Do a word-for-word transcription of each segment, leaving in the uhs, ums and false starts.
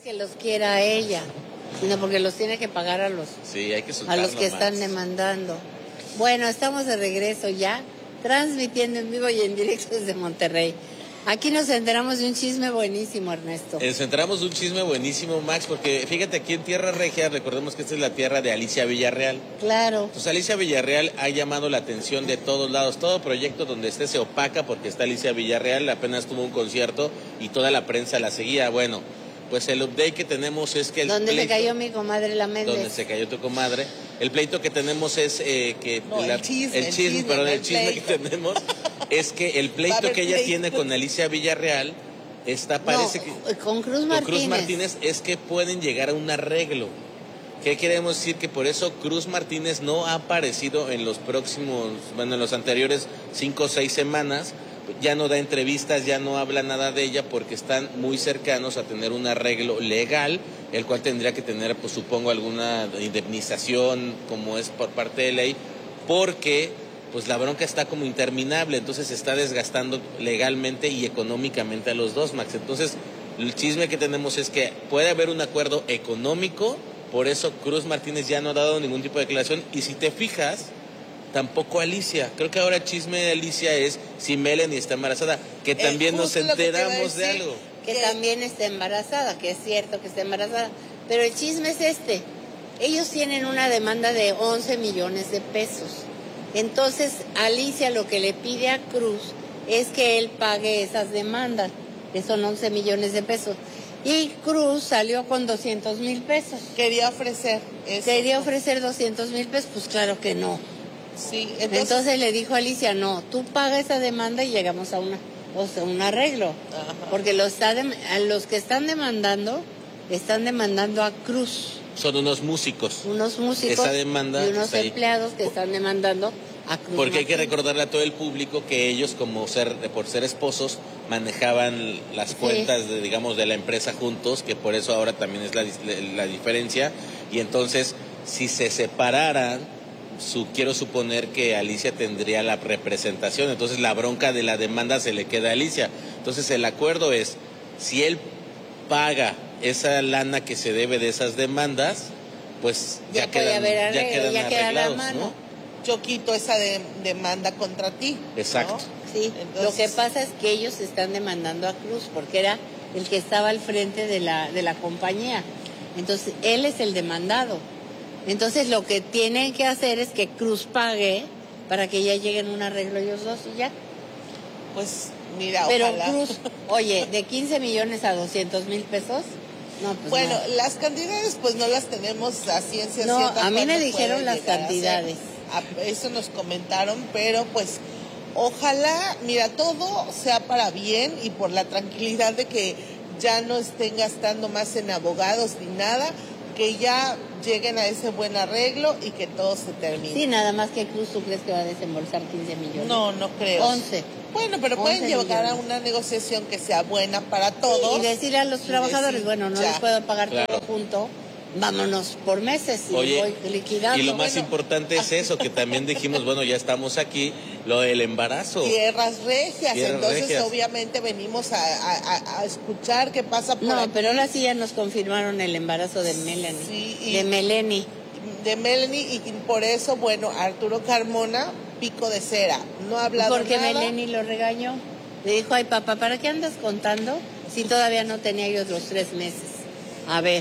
que los quiera ella, sino porque los tiene que pagar a los, sí, hay que a los que más. están demandando. Bueno, estamos de regreso ya, transmitiendo en vivo y en directo desde Monterrey. Aquí nos enteramos de un chisme buenísimo, Ernesto. Nos enteramos de un chisme buenísimo, Max, porque fíjate, aquí en Tierra Regia, recordemos que esta es la tierra de Alicia Villarreal. Claro. Entonces Alicia Villarreal ha llamado la atención de todos lados. Todo proyecto donde esté se opaca porque está Alicia Villarreal, apenas tuvo un concierto y toda la prensa la seguía. Bueno, pues el update que tenemos es que el ¿Dónde pleito, se cayó mi comadre la Méndez? Donde se cayó tu comadre. El pleito que tenemos es eh, que... No, la, el chisme, el chisme, el chisme, perdón, el el chisme que tenemos es que el pleito que ella pleito. tiene con Alicia Villarreal está, parece no, que... con Cruz con Martínez. Cruz Martínez es que pueden llegar a un arreglo. ¿Qué queremos decir? Que por eso Cruz Martínez no ha aparecido en los próximos, bueno, en los anteriores cinco o seis semanas. Ya no da entrevistas, ya no habla nada de ella porque están muy cercanos a tener un arreglo legal, el cual tendría que tener, pues supongo, alguna indemnización, como es por parte de ley, porque pues la bronca está como interminable, entonces se está desgastando legalmente y económicamente a los dos, Max. Entonces, el chisme que tenemos es que puede haber un acuerdo económico, por eso Cruz Martínez ya no ha dado ningún tipo de declaración, y si te fijas, tampoco Alicia. Creo que ahora el chisme de Alicia es si Melanie está embarazada, que también nos enteramos de algo. Que también está embarazada, que es cierto que está embarazada. Pero el chisme es este. Ellos tienen una demanda de once millones de pesos. Entonces, Alicia lo que le pide a Cruz es que él pague esas demandas, que son once millones de pesos. Y Cruz salió con doscientos mil pesos. Quería ofrecer eso. Quería ofrecer doscientos mil pesos, pues claro que no. Sí, entonces, entonces le dijo a Alicia, no, tú paga esa demanda y llegamos a una, o sea, un arreglo. Ajá. Porque los, está de, a los que están demandando, están demandando a Cruz. Son unos músicos. Unos músicos Esa demanda, y unos pues, empleados que están demandando a Cruz. Porque hay que Martínez. recordarle a todo el público que ellos, como ser, por ser esposos, manejaban las Sí. cuentas, de, digamos, de la empresa juntos, que por eso ahora también es la, la diferencia. Y entonces, si se separaran, Su, quiero suponer que Alicia tendría la representación, entonces la bronca de la demanda se le queda a Alicia. Entonces el acuerdo es, si él paga esa lana que se debe de esas demandas, pues ya, ya, quedan, haber arreglo, ya quedan ya queda arreglados, la mano. ¿no? yo quito esa de, demanda contra ti. Exacto. ¿no? Sí, Entonces, lo que pasa es que ellos están demandando a Cruz porque era el que estaba al frente de la, de la compañía. Entonces, él es el demandado. Entonces, lo que tienen que hacer es que Cruz pague para que ya lleguen a un arreglo ellos dos y ya. Pues, mira, Pero ojalá. Cruz, oye, de quince millones a doscientos mil pesos, no, pues Bueno, no. las cantidades pues no las tenemos a ciencia No, cierta. a mí me cuánto dijeron puede las llegar a ser. cantidades. A- Eso nos comentaron, pero pues ojalá, mira, todo sea para bien y por la tranquilidad de que ya no estén gastando más en abogados ni nada, que ya lleguen a ese buen arreglo y que todo se termine. Sí, nada más que Cruz, ¿tú crees que va a desembolsar quince millones? No, no creo. once. Bueno, pero pueden once llegar a millones. una negociación que sea buena para todos. Y decirle a los y trabajadores, decir, bueno, no ya. les puedo pagar Claro. todo junto, vámonos por meses y Oye, voy liquidando. Y lo más Bueno, importante es eso, que también dijimos, bueno, ya estamos aquí, lo del embarazo. Tierras regias, Tierras entonces regias. obviamente venimos a, a- a escuchar qué pasa por No, aquí. pero ahora sí ya nos confirmaron el embarazo de Melanie. Sí, y- de Melanie. de Melanie y por eso, bueno, Arturo Carmona, pico de cera, no ha hablado Porque nada. Melanie lo regañó. Le dijo, ay papá, ¿para qué andas contando si todavía no tenía ellos los tres meses? A ver.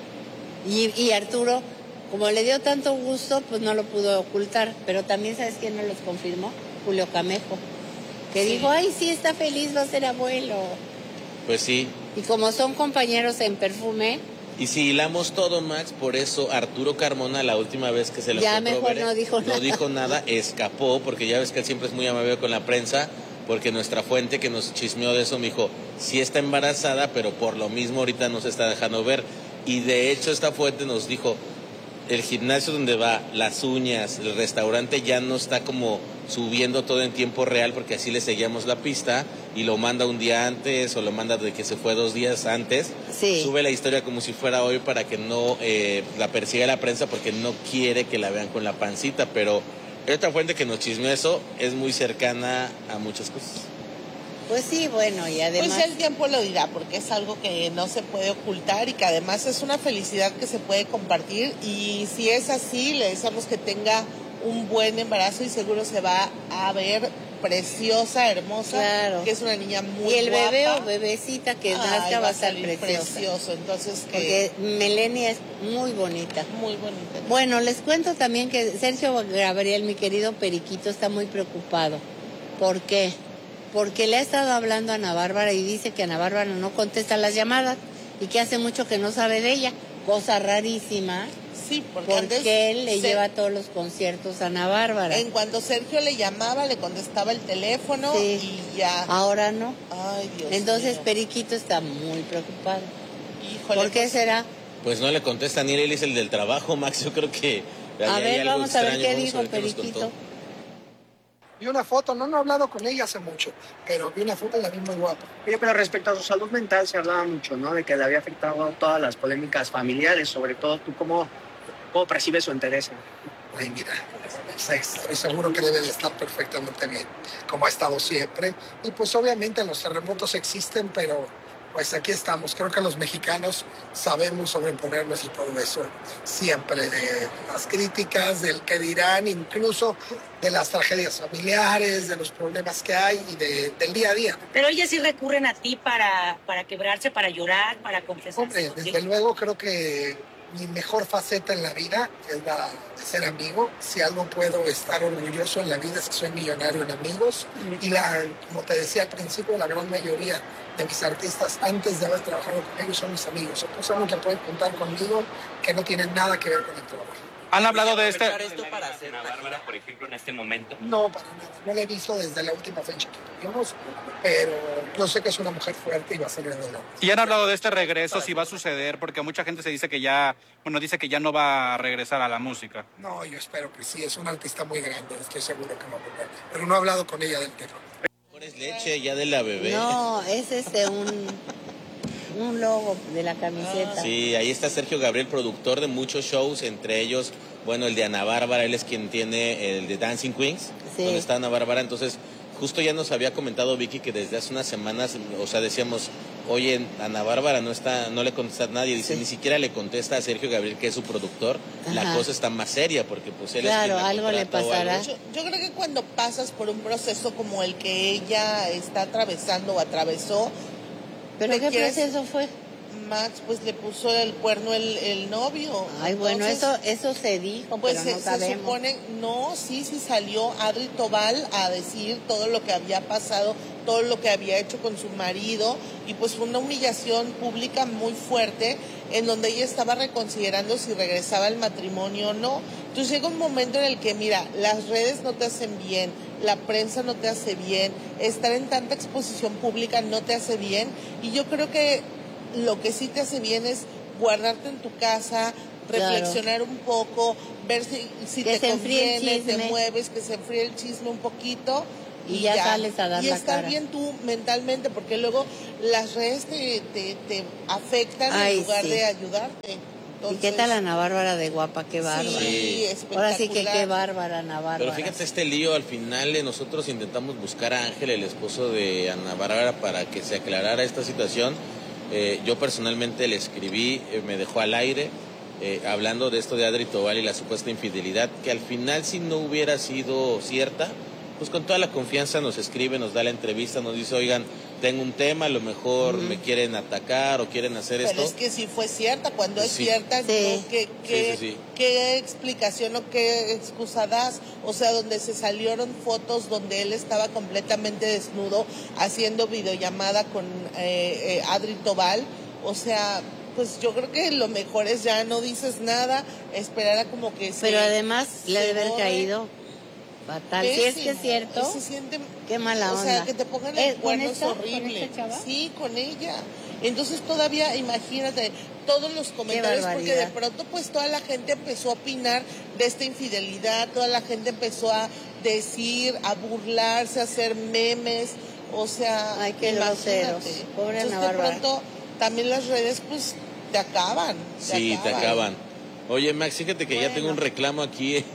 Y, y Arturo, como le dio tanto gusto, pues no lo pudo ocultar. Pero también, ¿sabes quién nos los confirmó? Julio Camejo. Que Sí. dijo, ay, sí, está feliz, va a ser abuelo. Pues sí. Y como son compañeros en perfume, Y si hilamos todo, Max, por eso Arturo Carmona, la última vez que se lo Ya encontró, mejor Bere, no dijo no nada. dijo nada, escapó, porque ya ves que él siempre es muy amable con la prensa, porque nuestra fuente que nos chismeó de eso me dijo, sí está embarazada, pero por lo mismo ahorita no se está dejando ver. Y de hecho esta fuente nos dijo, el gimnasio donde va, las uñas, el restaurante ya no está como subiendo todo en tiempo real, porque así le seguíamos la pista y lo manda un día antes o lo manda de que se fue dos días antes. Sí. Sube la historia como si fuera hoy para que no eh, la persiga la prensa, porque no quiere que la vean con la pancita, pero esta fuente que nos chismeó eso es muy cercana a muchas cosas. Pues sí, bueno, y además... Pues el tiempo lo dirá, porque es algo que no se puede ocultar y que además es una felicidad que se puede compartir. Y si es así, le deseamos que tenga un buen embarazo y seguro se va a ver preciosa, hermosa, claro. Que es una niña muy guapa. Y el guapa. Bebé o bebecita que nazca va a estar precioso. Entonces, que... Porque Melenia es muy bonita. Muy bonita. Bueno, les cuento también que Sergio Gabriel, mi querido Periquito, está muy preocupado. ¿Por qué? Porque le ha estado hablando a Ana Bárbara y dice que Ana Bárbara no contesta las llamadas y que hace mucho que no sabe de ella. Cosa rarísima. Sí, porque, porque antes él le se... lleva a todos los conciertos a Ana Bárbara. En cuanto Sergio le llamaba, le contestaba el teléfono sí. y ya. Ahora no. Ay, Dios Entonces mío. Periquito está muy preocupado. Híjole, ¿por qué pues... será? Pues no le contesta ni él, es el del trabajo, Max. Yo creo que a ver, hay algo vamos a ver qué vamos dijo a ver qué Periquito. Vi una foto, no, no he hablado con ella hace mucho, pero vi una foto y la vi muy guapa. Oye, pero respecto a su salud mental se hablaba mucho, ¿no? De que le había afectado todas las polémicas familiares, sobre todo tú, ¿cómo, cómo percibes su interés? Ay, mira, estoy seguro que debe de estar perfectamente bien, como ha estado siempre. Y pues obviamente los terremotos existen, pero pues aquí estamos. Creo que los mexicanos sabemos sobreponernos y todo eso siempre, de las críticas, del que dirán, incluso de las tragedias familiares, de los problemas que hay y de, del día a día. Pero ellas sí recurren a ti para, para quebrarse, para llorar, para confesar. Hombre, desde luego creo que mi mejor faceta en la vida es la de ser amigo. Si algo puedo estar orgulloso en la vida es que soy millonario en amigos. Y la, como te decía al principio, la gran mayoría de mis artistas, antes de haber trabajado con ellos, son mis amigos. Entonces saben que pueden contar conmigo, que no tienen nada que ver con el trabajo. ¿Han hablado de este? esto para hacer Ana Bárbara, por ejemplo, en este momento? No, para nada. No la he visto desde la última fecha que tuvimos, pero yo sé que es una mujer fuerte y va a salir adelante. ¿Y han hablado de este regreso, si va a suceder? Porque mucha gente se dice que ya, bueno, dice que ya no va a regresar a la música. No, yo espero que sí. Es una artista muy grande, estoy seguro que va a volver. Pero no he hablado con ella del tema. ¿Es leche ya de la bebé? No, es este un... un logo de la camiseta. Sí, ahí está Sergio Gabriel, productor de muchos shows, entre ellos, bueno, el de Ana Bárbara, él es quien tiene el de Dancing Queens, sí. donde está Ana Bárbara. Entonces, justo ya nos había comentado Vicky que desde hace unas semanas, o sea, decíamos, oye, Ana Bárbara no está, no le contesta a nadie, dice, sí. Ni siquiera le contesta a Sergio Gabriel, que es su productor. Ajá. La cosa está más seria, porque pues él claro, es quien la algo le pasará. Algo. Yo, yo creo que cuando pasas por un proceso como el que ella está atravesando o atravesó, ¿pero qué quieres... proceso fue? Max pues le puso el cuerno el, el novio. Ay, bueno, Entonces, eso eso se dijo, pues pero se, no sabemos. Se supone, no, sí, sí salió Adri Tobal a decir todo lo que había pasado, todo lo que había hecho con su marido, y pues fue una humillación pública muy fuerte, en donde ella estaba reconsiderando si regresaba al matrimonio o no. Entonces llega un momento en el que, mira, las redes no te hacen bien, la prensa no te hace bien, estar en tanta exposición pública no te hace bien, y yo creo que lo que sí te hace bien es guardarte en tu casa, reflexionar claro. un poco, ver si, si te conviene, te mueves, que se enfríe el chisme un poquito. Y, y ya, ya sales a dar y la estar cara. bien tú mentalmente, porque luego las redes te, te, te afectan Ay, en lugar sí. de ayudarte. Entonces, ¿y qué tal Ana Bárbara de guapa? Qué bárbara. Sí, ahora sí que qué bárbara Ana Bárbara. Pero fíjate este lío, al final eh, nosotros intentamos buscar a Ángel, el esposo de Ana Bárbara, para que se aclarara esta situación. Eh, yo personalmente le escribí, eh, me dejó al aire, eh, hablando de esto de Adri Tobal y la supuesta infidelidad, que al final si no hubiera sido cierta, pues con toda la confianza nos escribe, nos da la entrevista, nos dice, oigan, tengo un tema, a lo mejor uh-huh. me quieren atacar o quieren hacer Pero esto. Pero es que si fue cierta, cuando pues es sí. cierta, sí. ¿no? ¿Qué, qué, sí, sí, sí. ¿qué explicación o qué excusa das? O sea, donde se salieron fotos donde él estaba completamente desnudo, haciendo videollamada con eh, eh, Adri Tobal, o sea... Pues yo creo que lo mejor es ya no dices nada, esperar a como que se... Pero además le debe haber caído fatal. Si es que es cierto, se siente, qué mala onda. O sea, que te pongan el ¿Eh, cuerno esta, es horrible. ¿con sí, con ella. Entonces todavía, imagínate, todos los comentarios, porque de pronto pues toda la gente empezó a opinar de esta infidelidad, toda la gente empezó a decir, a burlarse, a hacer memes, o sea... Ay, qué groseros. Pobre Ana Bárbara. De pronto también las redes pues... Te acaban. Te sí, acaban. te acaban. Oye, Max, fíjate que bueno. ya tengo un reclamo aquí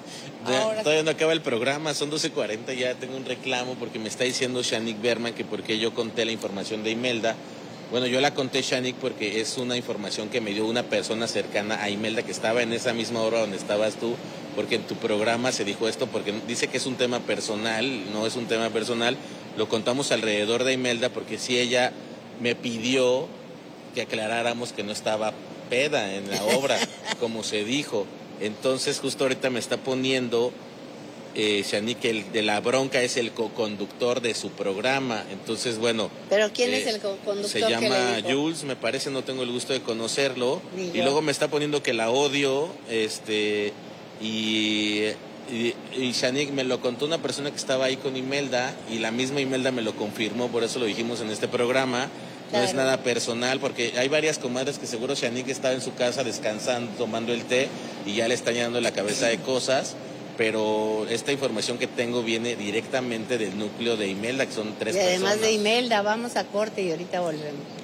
Ahora Todavía sí. no acaba el programa, son doce cuarenta, ya tengo un reclamo porque me está diciendo Shanique Berman que porque yo conté la información de Imelda. Bueno, yo la conté, Shanique, porque es una información que me dio una persona cercana a Imelda que estaba en esa misma hora donde estabas tú, porque en tu programa se dijo esto, porque dice que es un tema personal, no es un tema personal, lo contamos alrededor de Imelda porque sí ella me pidió que aclaráramos que no estaba peda en la obra, como se dijo. Entonces justo ahorita me está poniendo eh, Shanique que el de la bronca es el co-conductor de su programa. Entonces, bueno. ¿Pero quién eh, es el co-conductor Se que llama le dijo? Jules, me parece, no tengo el gusto de conocerlo. Ni Y yo. luego me está poniendo que la odio, este, y, y, y Shanique me lo contó una persona que estaba ahí con Imelda, y la misma Imelda me lo confirmó, por eso lo dijimos en este programa. No es Claro. nada personal, porque hay varias comadres que seguro Shanique estaba en su casa descansando, tomando el té, y ya le está llenando la cabeza de cosas, pero esta información que tengo viene directamente del núcleo de Imelda, que son tres Y además personas. de Imelda, vamos a corte y ahorita volvemos.